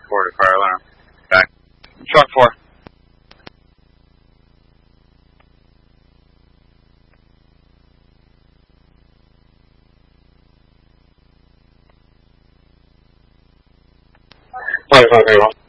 report a fire alarm. Back. Truck 4. Sorry, very well.